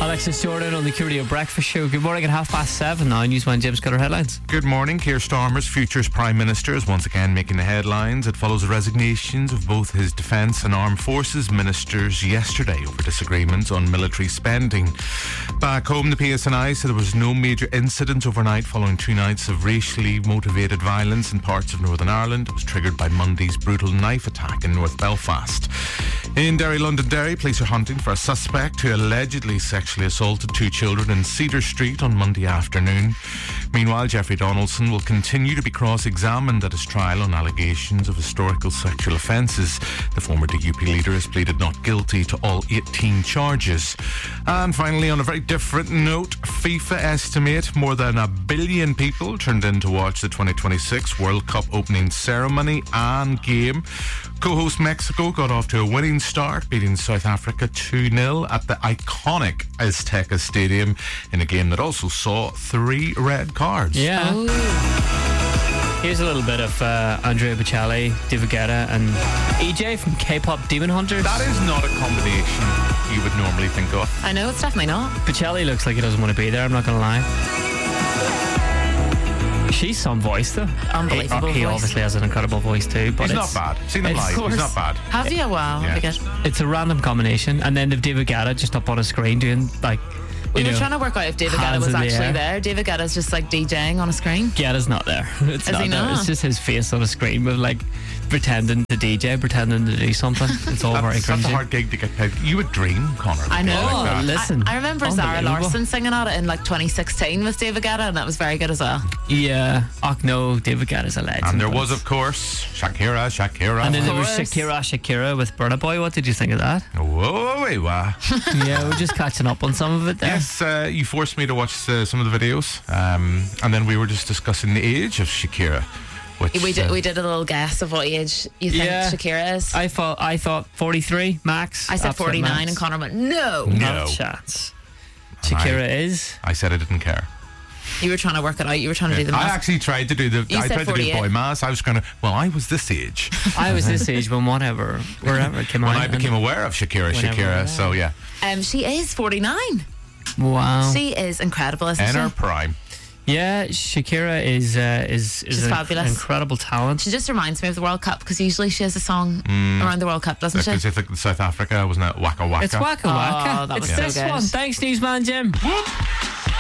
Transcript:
Alexis Jordan on the Curio Breakfast Show. Good morning at 7:30 now. Newsman Jim's got our headlines. Good morning. Keir Starmer's Futures Prime Minister is once again making the headlines. It follows the resignations of both his Defence and Armed Forces ministers yesterday over disagreements on military spending. Back home, the PSNI said there was no major incident overnight following 2 nights of racially motivated violence in parts of Northern Ireland. It was triggered by Monday's brutal knife attack in North Belfast. In Derry, Londonderry, police are hunting for a suspect who allegedly sexually assaulted 2 children in Cedar Street on Monday afternoon. Meanwhile, Jeffrey Donaldson will continue to be cross-examined at his trial on allegations of historical sexual offences. The former DUP leader has pleaded not guilty to all 18 charges. And finally, on a very different note, FIFA estimate more than 1 billion people turned in to watch the 2026 World Cup opening ceremony and game. Co-host Mexico got off to a winning start, beating South Africa 2-0 at the iconic Azteca Stadium in a game that also saw 3 red cards. Yeah. Oh. Here's a little bit of Andrea Bocelli, David Guetta and EJ from K-pop Demon Hunters. That is not a combination you would normally think of. I know, it's definitely not. Bocelli looks like he doesn't want to be there, I'm not going to lie. She's some voice though. Unbelievable He voice. obviously has an incredible voice too. But He's not bad. Seen him it's- live. of course. He's not bad. Have you? Wow. Yeah. It's a random combination. And then they've David Guetta just up on a screen doing like, We were trying to work out if David Guetta hands was in the actually air. there. David Guetta's just like DJing on a screen. Guetta's not there. It's Is not he there. not? It's just his face on a screen with like pretending to DJ, pretending to do something. It's all very That's a cringy. hard gig to get paid. You would dream, Connor. I know. Like that. Listen. I remember Zara Unbelievable. Larsson singing at it in like 2016 with David Guetta, and that was very good as well. Yeah. Oh no, David Guetta's a legend. And there but was, of course, Shakira. And then there was course. Shakira with Burna Boy. What did you think of that? Whoa, wait, wow. Yeah, we're just catching up on some of it there. Yes, you forced me to watch some of the videos, and then we were just discussing the age of Shakira. Which, We did a little guess of what age you think Yeah. Shakira is. I thought 43 max. I said Absolute 49, max. and Connor went, no. No. Not a chance. Shakira is. I said I didn't care. You were trying to work it out. You were trying to do the I math. actually tried to do the. You I said tried to do the 48. boy mass. I was going to. Well, I was this age I was this age when wherever it came when out. I became aware of Shakira. Whenever, So yeah, She is 49. Wow. She is incredible, isn't in she? her prime. Yeah, Shakira is She's an fabulous. incredible talent. She just reminds me of the World Cup, because usually she has a song around the World Cup, doesn't she? Because I think South Africa wasn't it Waka Waka. It's Waka Waka. Oh, that was it's so this good. one. Thanks, Newsman Jim. Whoop.